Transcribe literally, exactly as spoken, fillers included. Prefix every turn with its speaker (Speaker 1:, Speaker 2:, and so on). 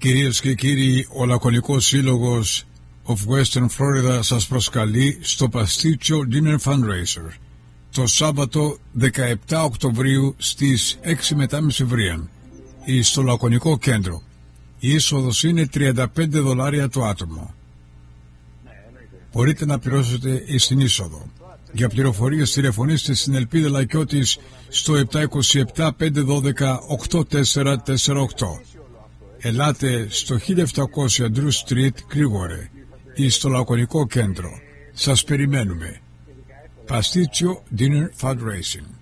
Speaker 1: Κυρίες και κύριοι, ο Λακωνικός Σύλλογος of Western Florida σας προσκαλεί στο Παστίτσιο Dinner Fundraiser το Σάββατο δεκαεπτά Οκτωβρίου στις έξι μετά μεσημβρίαν στο Λακωνικό Κέντρο. Η είσοδος είναι τριάντα πέντε δολάρια το άτομο. Μπορείτε να πληρώσετε στην είσοδο. Για πληροφορίες τηλεφωνήστε στην Ελπίδα Λακιώτης στο επτά είκοσι επτά πεντακόσια δώδεκα ογδόντα τέσσερα σαράντα οκτώ. Ελάτε στο χίλια επτακόσια Drew Street, Clearwater ή στο Λακωνικό Κέντρο. Σας περιμένουμε. Παστίτσιο Dinner Fundraising.